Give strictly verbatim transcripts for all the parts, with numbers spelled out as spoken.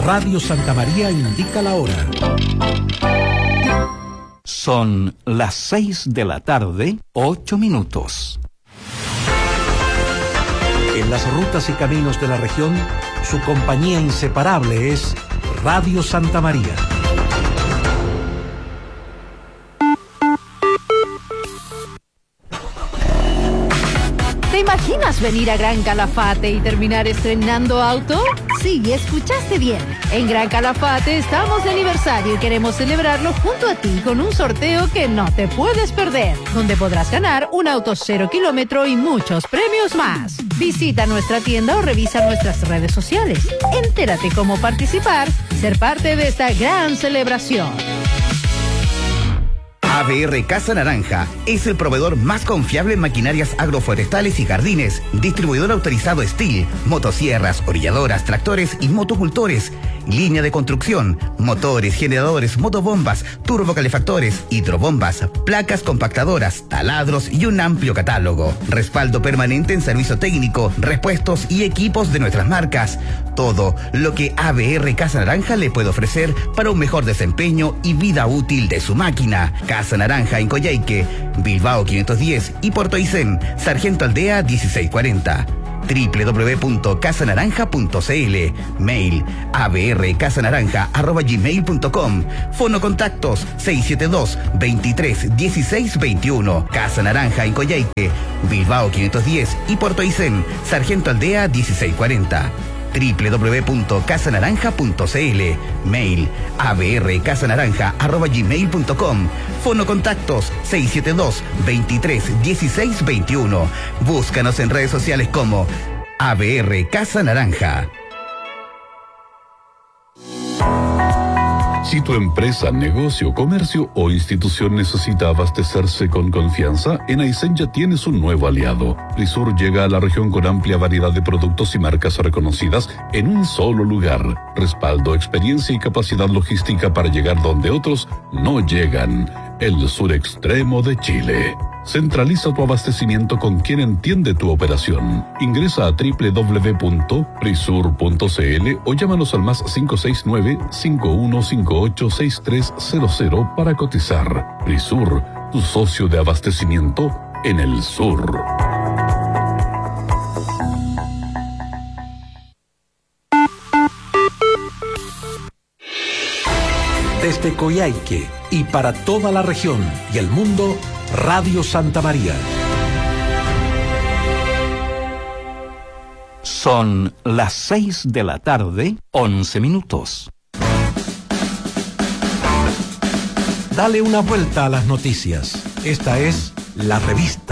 Radio Santa María indica la hora. Son las seis de la tarde, ocho minutos. En las rutas y caminos de la región, su compañía inseparable es Radio Santa María. ¿Te imaginas venir a Gran Calafate y terminar estrenando auto? Sí, escuchaste bien. En Gran Calafate estamos de aniversario y queremos celebrarlo junto a ti con un sorteo que no te puedes perder, donde podrás ganar un auto cero kilómetro y muchos premios más. Visita nuestra tienda o revisa nuestras redes sociales. Entérate cómo participar y ser parte de esta gran celebración. A B R Casa Naranja es el proveedor más confiable en maquinarias agroforestales y jardines, distribuidor autorizado Steel, motosierras, orilladoras, tractores y motocultores, línea de construcción, motores, generadores, motobombas, turbocalefactores, hidrobombas, placas compactadoras, taladros y un amplio catálogo. Respaldo permanente en servicio técnico, repuestos y equipos de nuestras marcas. Todo lo que A B R Casa Naranja le puede ofrecer para un mejor desempeño y vida útil de su máquina. Casa Naranja en Coyhaique, Bilbao quinientos diez y Puerto Aysén, Sargento Aldea dieciséis cuarenta. doble u doble u doble u punto casa naranja punto c l. Mail abrcasanaranja arroba gmail punto com. Fono contactos seis siete dos, veintitrés, dieciséis veintiuno. Casa Naranja en Coyhaique, Bilbao quinientos diez y Puerto Aysén, Sargento Aldea dieciséis cuarenta. doble u doble u doble u punto casa naranja punto c l. Mail abrcasanaranja arroba gmail punto com. Fono contactos seis siete dos, veintitrés, dieciséis veintiuno. Búscanos en redes sociales como A B R Casa Naranja. Si tu empresa, negocio, comercio o institución necesita abastecerse con confianza, en Aysén ya tienes un nuevo aliado. Prisur llega a la región con amplia variedad de productos y marcas reconocidas en un solo lugar. Respaldo, experiencia y capacidad logística para llegar donde otros no llegan. El sur extremo de Chile. Centraliza tu abastecimiento con quien entiende tu operación. Ingresa a doble u doble u doble u punto prisur punto c l o llámanos al más cinco seis nueve, cinco uno cinco ocho, seis tres cero cero para cotizar. Prisur, tu socio de abastecimiento en el sur. Desde Coyhaique y para toda la región y el mundo, Radio Santa María. Son las seis de la tarde, once minutos. Dale una vuelta a las noticias. Esta es La Revista.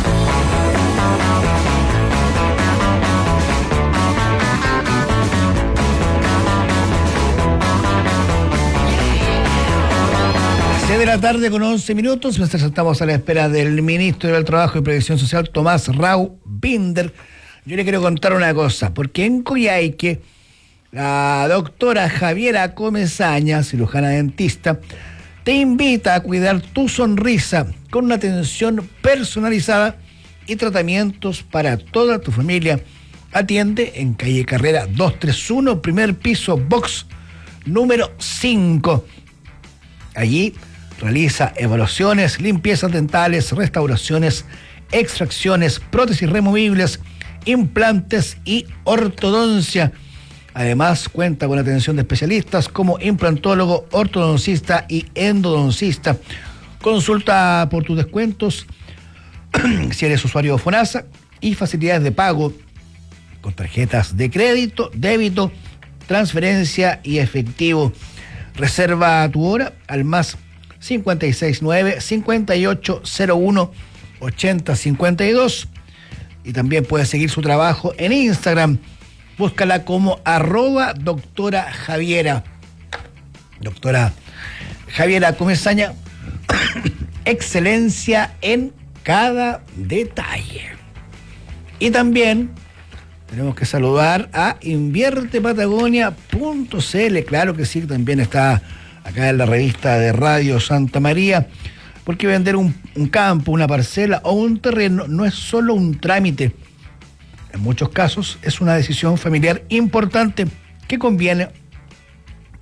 De la tarde con once minutos, mientras estamos a la espera del ministro del Trabajo y Previsión Social, Tomás Rau Binder. Yo le quiero contar una cosa, porque en Coyhaique, la doctora Javiera Comesaña, cirujana dentista, te invita a cuidar tu sonrisa con una atención personalizada y tratamientos para toda tu familia. Atiende en calle Carrera doscientos treinta y uno, primer piso, box número cinco. Allí realiza evaluaciones, limpiezas dentales, restauraciones, extracciones, prótesis removibles, implantes y ortodoncia. Además, cuenta con atención de especialistas como implantólogo, ortodoncista y endodoncista. Consulta por tus descuentos si eres usuario de FONASA y facilidades de pago con tarjetas de crédito, débito, transferencia y efectivo. Reserva tu hora al más cincuenta y seis nueve, cincuenta y ocho cero uno, ochenta cincuenta y dos. Y también puedes seguir su trabajo en Instagram. Búscala como arroba doctora Javiera. Doctora Javiera Comesaña, excelencia en cada detalle. Y también tenemos que saludar a invierte patagonia punto c l. Claro que sí, también está acá en la revista de Radio Santa María, porque vender un, un campo, una parcela o un terreno no es solo un trámite. En muchos casos es una decisión familiar importante que conviene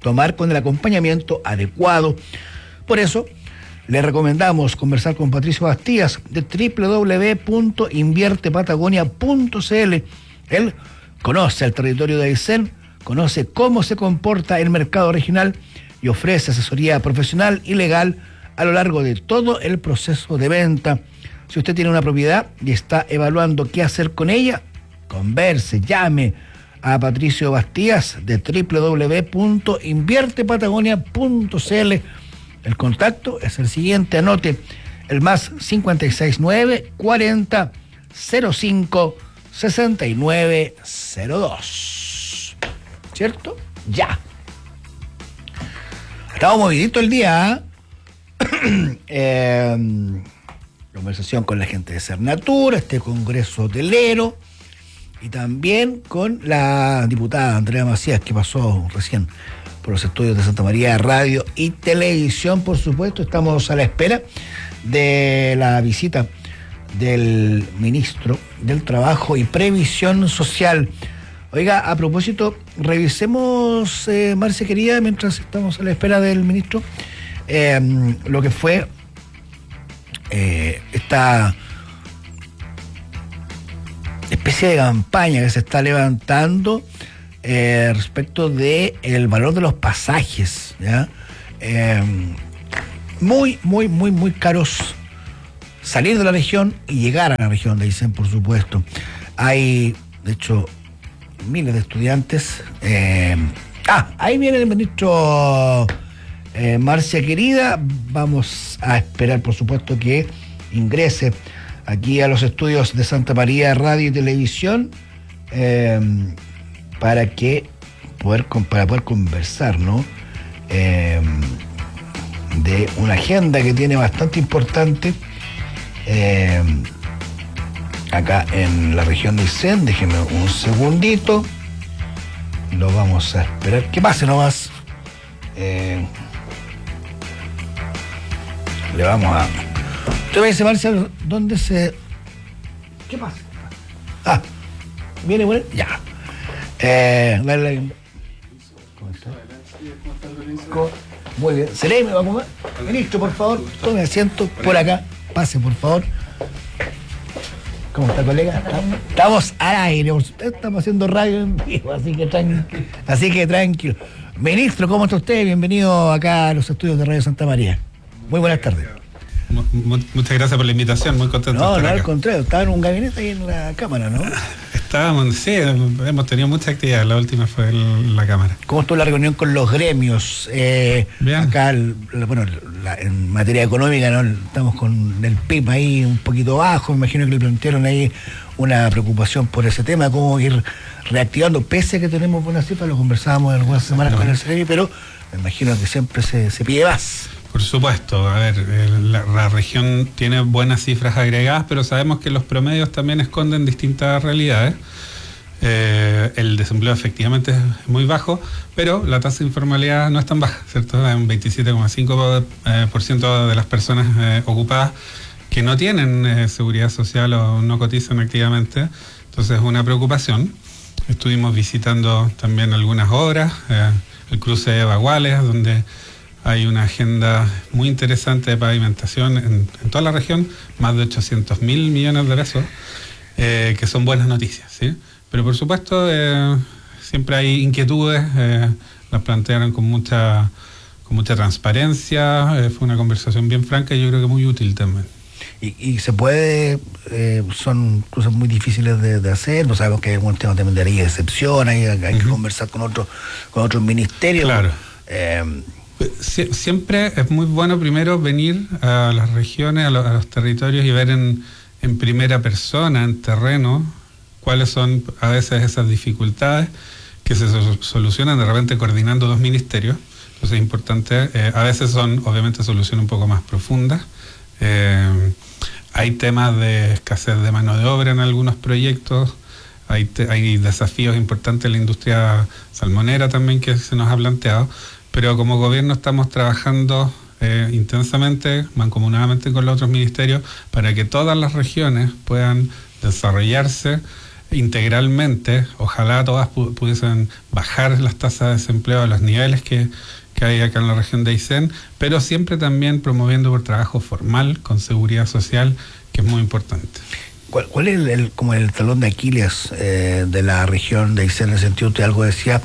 tomar con el acompañamiento adecuado. Por eso, le recomendamos conversar con Patricio Bastías de doble u doble u doble u punto invierte patagonia punto c l. Él conoce el territorio de Aysén, conoce cómo se comporta el mercado regional y ofrece asesoría profesional y legal a lo largo de todo el proceso de venta. Si usted tiene una propiedad y está evaluando qué hacer con ella, converse, llame a Patricio Bastías de doble u doble u doble u punto invierte patagonia punto c l. El contacto es el siguiente, anote el más cinco seis nueve cuarenta cero cinco sesenta y nueve cero dos. ¿Cierto? Ya. Estamos movidito el día, ¿eh? eh, conversación con la gente de Cernatura, este congreso hotelero, y también con la diputada Andrea Macías, que pasó recién por los estudios de Santa María Radio y Televisión. Por supuesto, estamos a la espera de la visita del ministro del Trabajo y Previsión Social. Oiga, a propósito, revisemos, eh, Marcia querida, mientras estamos a la espera del ministro, eh, lo que fue eh, esta especie de campaña que se está levantando Eh, respecto de el valor de los pasajes, ¿ya? Eh, muy, muy, muy, muy caros salir de la región y llegar a la región de Aysén, por supuesto. Hay, de hecho, miles de estudiantes. Eh, ah, ahí viene el ministro eh, Marcia querida. Vamos a esperar, por supuesto, que ingrese aquí a los estudios de Santa María Radio y Televisión. Eh, para que poder para poder conversar, ¿no? Eh, de una agenda que tiene bastante importante eh, acá en la región de Aysén. Déjenme un segundito, lo vamos a esperar que pase nomás. Eh, le vamos a... ¿Usted me dice, Marcia, dónde se... ¿Qué pasa? Ah, viene bueno, ya. Eh, dale. ¿Cómo está? Muy bien. ¿Se lee? ¿Me va a comer? Ministro, por favor, tome asiento por acá. Pase, por favor. ¿Cómo está, colega? Estamos al aire. Estamos haciendo radio en vivo, así que tranquilo. Así que tranquilo. Ministro, ¿cómo está usted? Bienvenido acá a los estudios de Radio Santa María. Muy buenas tardes. Muchas gracias por la invitación, muy contento no, de estar no, acá. al contrario, estaba en un gabinete ahí en la cámara, ¿no? Estábamos, sí, hemos tenido mucha actividad, la última fue en la cámara. ¿Cómo estuvo la reunión con los gremios? Eh, Bien. Acá, el, bueno, la, en materia económica, ¿no? Estamos con el P I B ahí un poquito bajo, me imagino que le plantearon ahí una preocupación por ese tema, cómo ir reactivando, pese a que tenemos buenas cifras, lo conversábamos en algunas semanas no. con el Ceremi, pero me imagino que siempre se, se pide más. Por supuesto, a ver, la, la región tiene buenas cifras agregadas, pero sabemos que los promedios también esconden distintas realidades. Eh, el desempleo efectivamente es muy bajo, pero la tasa de informalidad no es tan baja, ¿cierto? Hay un veintisiete coma cinco por ciento de las personas eh, ocupadas que no tienen eh, seguridad social o no cotizan activamente, entonces es una preocupación. Estuvimos visitando también algunas obras, eh, el cruce de Baguales, donde hay una agenda muy interesante de pavimentación en, en toda la región, más de ochocientos mil millones de pesos, eh, que son buenas noticias, ¿sí? Pero por supuesto, eh, siempre hay inquietudes, eh, las plantearon con mucha, con mucha transparencia, eh, fue una conversación bien franca y yo creo que muy útil también. Y, y se puede, eh, son cosas muy difíciles de, de hacer, no sabemos que hay algún tema también de ley de excepción, hay, hay uh-huh. que conversar con otros con otros ministerios. Claro. Eh, Sie- siempre es muy bueno primero venir a las regiones, a, lo, a los territorios y ver en, en primera persona, en terreno, cuáles son a veces esas dificultades que se so- solucionan de repente coordinando dos ministerios. Entonces es importante, eh, a veces son obviamente soluciones un poco más profundas. Eh, hay temas de escasez de mano de obra en algunos proyectos, hay, te- hay desafíos importantes en la industria salmonera también que se nos ha planteado. Pero como gobierno estamos trabajando eh, intensamente, mancomunadamente con los otros ministerios, para que todas las regiones puedan desarrollarse integralmente, ojalá todas pu- pudiesen bajar las tasas de desempleo a los niveles que, que hay acá en la región de Aysén, pero siempre también promoviendo por trabajo formal, con seguridad social, que es muy importante. ¿Cuál, cuál es el, el- como el talón de Aquiles eh, de la región de Aysén? En el sentido, usted algo decía,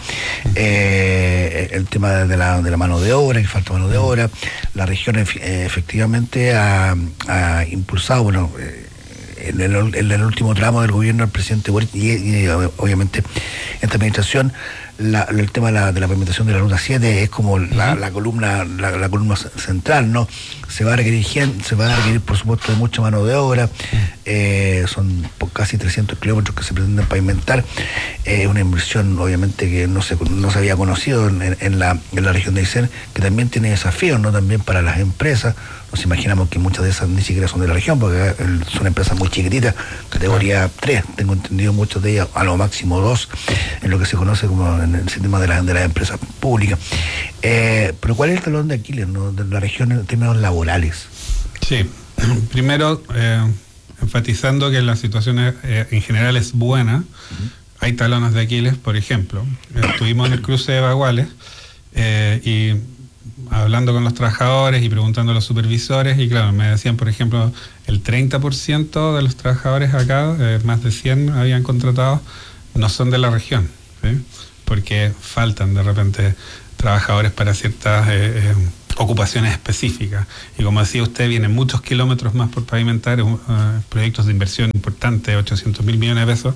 eh, el tema de la, de la mano de obra, que falta mano de obra. La región ef- eh, efectivamente ha, ha impulsado, bueno, eh, en el, en el último tramo del gobierno del presidente Boric y, y obviamente esta administración, la, el tema de la, de la pavimentación de la ruta siete es como la, la columna la, la columna central, ¿no? Se va a requerir gen- se va a requerir por supuesto de mucha mano de obra, eh, son por casi trescientos kilómetros que se pretenden pavimentar, es eh, una inversión obviamente que no se, no se había conocido en, en, la, en la región de Aysén, que también tiene desafíos, ¿no? También para las empresas. Nos imaginamos que muchas de esas ni siquiera son de la región, porque son empresas muy chiquititas, categoría tres, tengo entendido muchas de ellas, a lo máximo dos, en lo que se conoce como en el sistema de, la, de las empresas públicas. Eh, pero ¿cuál es el talón de Aquiles, ¿no? de la región en términos laborales? Sí, primero, eh, enfatizando que la situación es, eh, en general es buena. Uh-huh. Hay talones de Aquiles, por ejemplo. Estuvimos en el cruce de Baguales eh, y hablando con los trabajadores y preguntando a los supervisores, y claro, me decían, por ejemplo, el treinta por ciento de los trabajadores acá, eh, más de cien habían contratado, no son de la región, ¿sí? Porque faltan de repente trabajadores para ciertas eh, eh, ocupaciones específicas. Y como decía usted, vienen muchos kilómetros más por pavimentar, uh, proyectos de inversión importantes, ochocientos mil millones de pesos.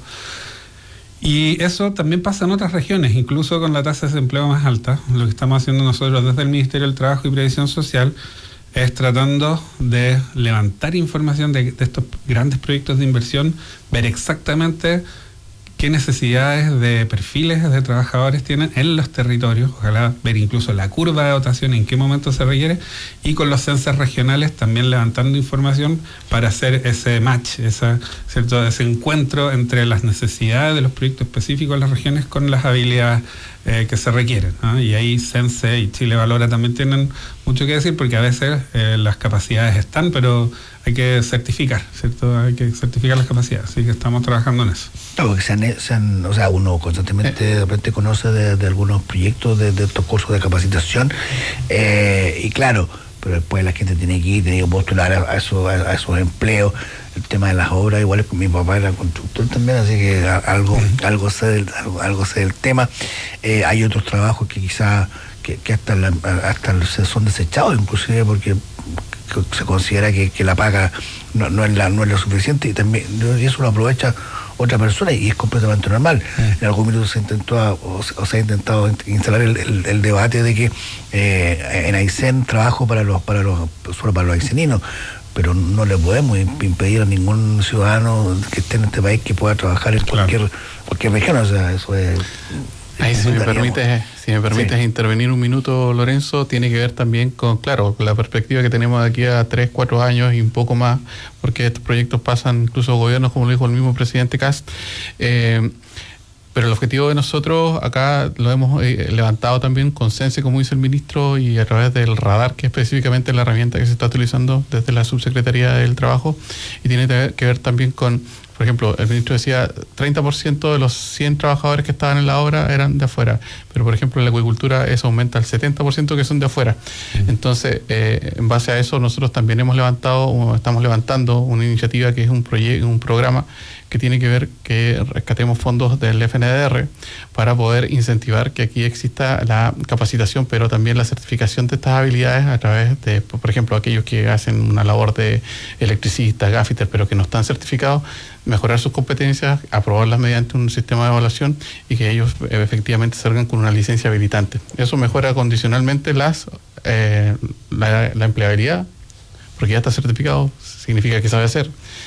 Y eso también pasa en otras regiones, incluso con la tasa de desempleo más alta. Lo que estamos haciendo nosotros desde el Ministerio del Trabajo y Previsión Social es tratando de levantar información de, de estos grandes proyectos de inversión, ver exactamente qué necesidades de perfiles de trabajadores tienen en los territorios, ojalá ver incluso la curva de dotación, en qué momento se requiere, y con los censos regionales también levantando información para hacer ese match, esa, ¿cierto? ese encuentro entre las necesidades de los proyectos específicos de las regiones con las habilidades eh, que se requieren, ¿no? Y ahí Sense y Chile Valora también tienen mucho que decir, porque a veces eh, las capacidades están, pero hay que certificar, ¿cierto? Hay que certificar las capacidades, así que estamos trabajando en eso. No, porque se han, se han, o sea, uno constantemente de repente conoce de, de algunos proyectos de, de estos cursos de capacitación, eh, y claro, pero después la gente tiene que ir, tiene que postular a, a, esos, a, a esos empleos. El tema de las obras, igual es con mi papá era constructor también, así que algo, uh-huh. algo sé del, algo, algo sé del tema. Eh, hay otros trabajos que quizás que, que hasta, la, hasta son desechados, inclusive porque se considera que, que la paga no, no, es la, no es lo suficiente, y también y eso lo aprovecha otra persona y es completamente normal. Sí. En algún minuto se intentó o, o se ha intentado instalar el, el, el debate de que eh, en Aysén trabajo para los para los solo para los ayseninos, pero no le podemos impedir a ningún ciudadano que esté en este país que pueda trabajar en claro. cualquier cualquier región, o sea, eso es. Ahí, si me permites, si me permites sí. intervenir un minuto, Lorenzo, tiene que ver también con, claro, con la perspectiva que tenemos de aquí a tres, cuatro años y un poco más, porque estos proyectos pasan incluso gobiernos, como lo dijo el mismo presidente Kast. Eh, pero el objetivo de nosotros acá lo hemos eh, levantado también con Sense, como dice el ministro, y a través del radar, que es específicamente la herramienta que se está utilizando desde la Subsecretaría del Trabajo, y tiene que ver también con, por ejemplo, el ministro decía treinta por ciento de los cien trabajadores que estaban en la obra eran de afuera, pero por ejemplo en la acuicultura eso aumenta al setenta por ciento que son de afuera. Uh-huh. Entonces, eh, en base a eso nosotros también hemos levantado, o estamos levantando una iniciativa que es un proyecto, un programa que tiene que ver que rescatemos fondos del F N D R para poder incentivar que aquí exista la capacitación, pero también la certificación de estas habilidades a través de, por ejemplo, aquellos que hacen una labor de electricista, gaffiter, pero que no están certificados, mejorar sus competencias, aprobarlas mediante un sistema de evaluación y que ellos efectivamente salgan con una licencia habilitante. Eso mejora condicionalmente las eh, la, la empleabilidad, porque ya está certificado, significa que sabe hacer.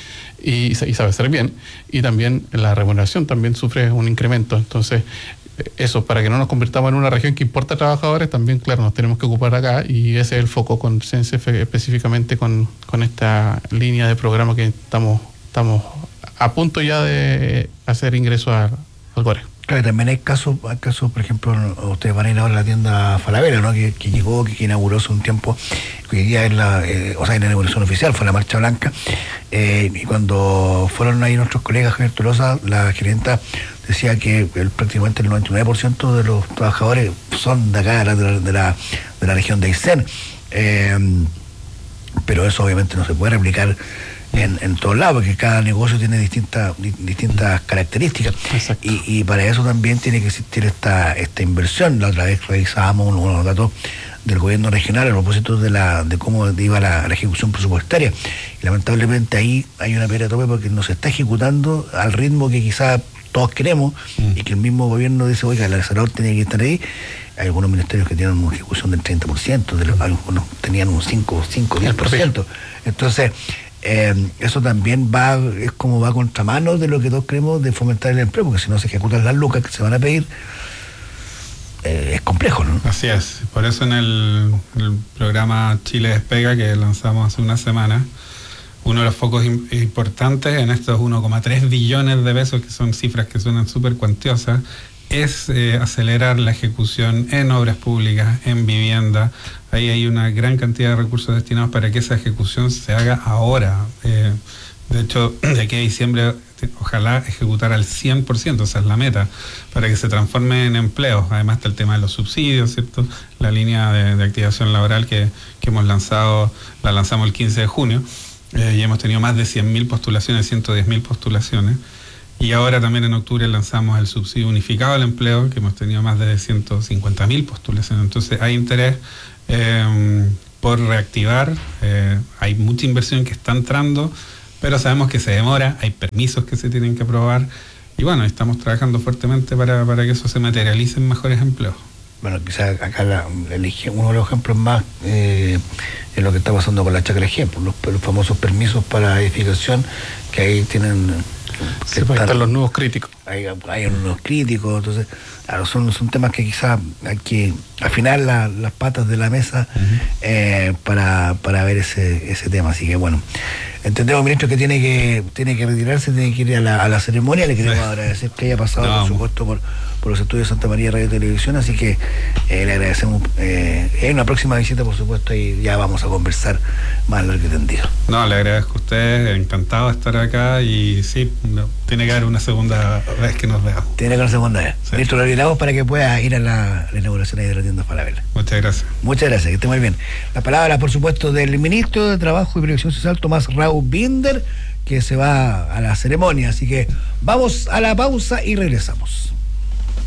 Y, y sabe hacer bien, y también la remuneración también sufre un incremento. Entonces, eso, para que no nos convirtamos en una región que importa trabajadores, también, claro, nos tenemos que ocupar acá, y ese es el foco con Sense, específicamente con, con esta línea de programa que estamos, estamos a punto ya de hacer ingreso a, al Gore. Claro, también hay casos, hay casos, por ejemplo, ustedes van a ir ahora a la tienda Falabella, ¿no? Que, que llegó, que, que inauguró hace un tiempo, que hoy día es la, eh, o sea, en la inauguración oficial, fue la Marcha Blanca, eh, y cuando fueron ahí nuestros colegas, Javier Tolosa, la gerenta decía que el, prácticamente el noventa y nueve por ciento de los trabajadores son de acá, de la, de la, de la región de Aysén, eh, pero eso obviamente no se puede replicar En, en todos lados, porque cada negocio tiene distintas distintas características. Y, y para eso también tiene que existir esta esta inversión. La otra vez revisábamos unos, unos datos del gobierno regional a propósito de la de cómo iba la, la ejecución presupuestaria. Y lamentablemente ahí hay una piedra de tope porque no se está ejecutando al ritmo que quizás todos queremos, mm. y que el mismo gobierno dice, oiga, la salud tiene que estar ahí. Hay algunos ministerios que tienen una ejecución del treinta por ciento, de los, algunos tenían un cinco, cinco, diez por ciento. Entonces, Eh, eso también va, es como va contramano de lo que todos creemos de fomentar el empleo, porque si no se ejecutan las lucas que se van a pedir, eh, es complejo, ¿no? Así es, por eso en el, el programa Chile Despega que lanzamos hace una semana, uno de los focos im- importantes en estos uno coma tres billones de pesos, que son cifras que suenan súper cuantiosas, es eh, acelerar la ejecución en obras públicas, en vivienda. Ahí hay una gran cantidad de recursos destinados para que esa ejecución se haga ahora. Eh, de hecho, de aquí a diciembre, ojalá ejecutar al cien por ciento, esa es la meta, para que se transforme en empleos. Además está el tema de los subsidios, ¿cierto? La línea de, de activación laboral que, que hemos lanzado, la lanzamos el quince de junio, eh, y hemos tenido más de cien mil postulaciones, ciento diez mil postulaciones. Y ahora también en octubre lanzamos el subsidio unificado al empleo, que hemos tenido más de ciento cincuenta mil postulaciones. Entonces hay interés eh, por reactivar, eh, hay mucha inversión que está entrando, pero sabemos que se demora, hay permisos que se tienen que aprobar, y bueno, estamos trabajando fuertemente para, para que eso se materialice en mejores empleos. Bueno, quizás acá la, elige uno de los ejemplos más eh, es lo que está pasando con la Chacra Ejemplo, los, los famosos permisos para edificación, que ahí tienen... Sí, están, están los nuevos críticos. Hay, hay unos nuevos críticos, entonces, claro, son, son temas que quizás hay que afinar la, las patas de la mesa, uh-huh. eh, para, para ver ese, ese tema. Así que bueno, entendemos, ministro, que tiene que tiene que retirarse, tiene que ir a la, a la ceremonia. Le queremos sí. agradecer que haya pasado, no, por supuesto, por, por los estudios de Santa María Radio y Televisión, así que eh, le agradecemos. Eh, hay una próxima visita, por supuesto, y ya vamos a conversar más largo y tendido. No, le agradezco a usted, encantado de estar acá, y sí, no, tiene que haber una segunda vez que nos veamos. Tiene que haber una segunda vez. Sí. Ministro, lo liberamos para que pueda ir a la, la inauguración ahí de la tienda Falabella. Muchas gracias. Muchas gracias, que esté muy bien. La palabra, por supuesto, del ministro de Trabajo y Previsión Social, Tomás Raúl Binder, que se va a la ceremonia. Así que vamos a la pausa y regresamos.